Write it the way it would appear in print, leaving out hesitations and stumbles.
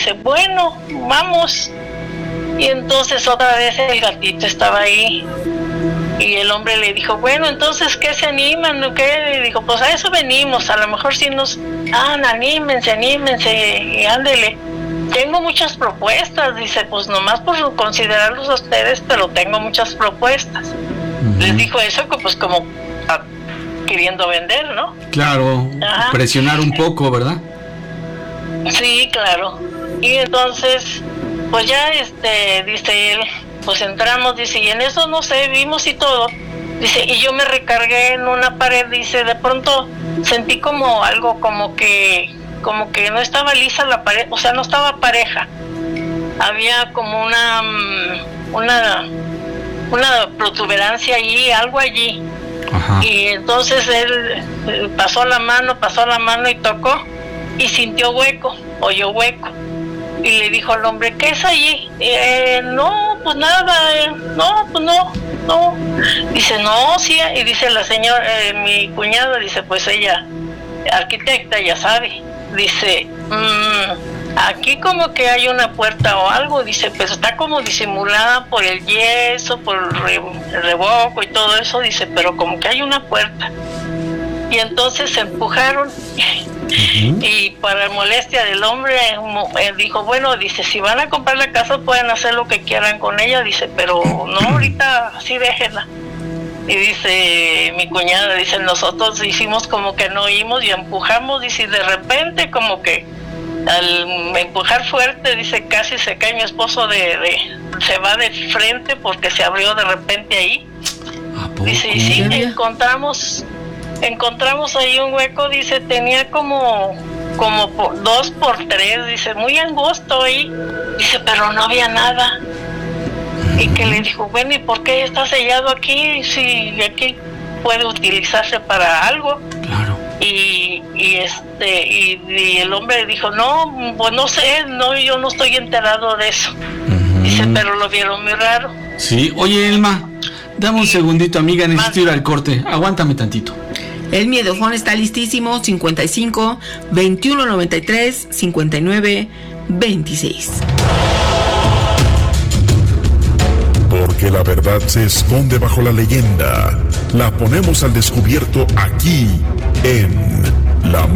dice, bueno, vamos. Y entonces otra vez el gatito estaba ahí. Y el hombre le dijo, bueno, entonces, ¿qué se animan o qué? Y dijo, pues a eso venimos, a lo mejor si nos... anímense, y ándele. Tengo muchas propuestas, dice, pues nomás por considerarlos a ustedes, pero tengo muchas propuestas. Les dijo eso, pues como queriendo vender, ¿no? Claro, ajá. Presionar un poco, ¿verdad? Sí, claro. Y entonces, pues ya, dice él, pues entramos, dice, y en eso, no sé, vimos y todo. Dice, y yo me recargué en una pared, dice, de pronto sentí como algo, como que no estaba lisa la pared, o sea, no estaba pareja. Había como una protuberancia allí, algo allí. Ajá. Y entonces él pasó la mano y tocó y sintió hueco, oyó hueco. Y le dijo al hombre, ¿qué es allí? No, pues nada, no. Dice, no, sí, y dice la señora, mi cuñada, dice, pues ella, arquitecta, ya sabe. Dice, aquí como que hay una puerta o algo, dice, pero está como disimulada por el yeso, por el revoco y todo eso, dice, pero como que hay una puerta. Y entonces se empujaron y para molestia del hombre, él dijo, bueno, dice, si van a comprar la casa pueden hacer lo que quieran con ella, dice, pero no ahorita, así déjenla. Y dice mi cuñada, dice, nosotros hicimos como que no oímos y empujamos, dice, y de repente como que al empujar fuerte, dice, casi se cae mi esposo se va de frente porque se abrió de repente ahí. Dice, y sí, encontramos ahí un hueco, dice, tenía como 2x3, dice, muy angosto ahí, dice, pero no había nada. Y que le dijo, bueno, ¿y por qué está sellado aquí? Si aquí puede utilizarse para algo. Claro. Y el hombre le dijo, no, pues no sé, no, yo no estoy enterado de eso. Dice, pero lo vieron muy raro. Sí, oye, Elma, dame un segundito, amiga, necesito ir al corte, aguántame tantito. El miedojón está listísimo, 55 21 93 59 26. Porque la verdad se esconde bajo la leyenda. La ponemos al descubierto aquí en La